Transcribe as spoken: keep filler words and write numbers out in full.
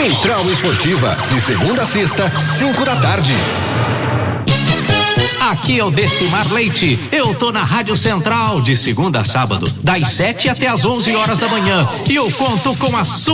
Central Esportiva, de segunda a sexta, cinco da tarde. Aqui é o Decimar Leite. Eu tô na Rádio Central de segunda a sábado, das sete até as onze horas da manhã. E eu conto com a sua